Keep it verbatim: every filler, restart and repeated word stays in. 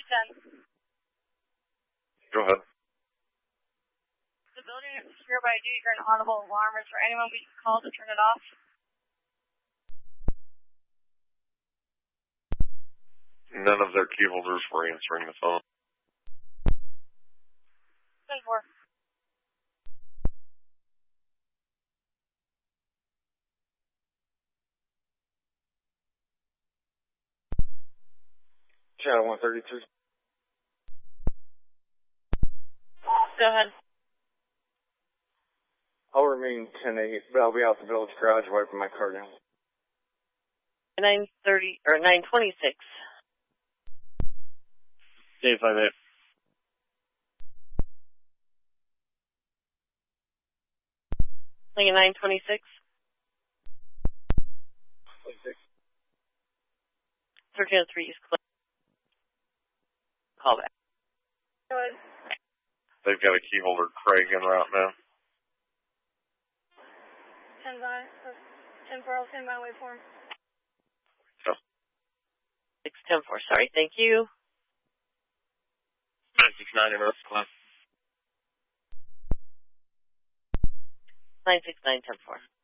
ten. Go ahead. The building is secure by a duty or an audible alarm. Is there anyone we can call to turn it off? None of their key holders were answering the phone. ten four. Channel one thirty-three. Go ahead. I'll remain ten eight, but I'll be out the village garage wiping my car down. nine thirty, or nine twenty-six. Dave five eight. Like a nine twenty-six. twenty-six. thirteen oh three East Cliff. Call back. Go ahead. They've got a key holder, Craig, en route now. ten five, ten four, I'll send my way for him. Yeah. six ten four, sorry, thank you. nine six nine in Earth Class. nine six nine ten four.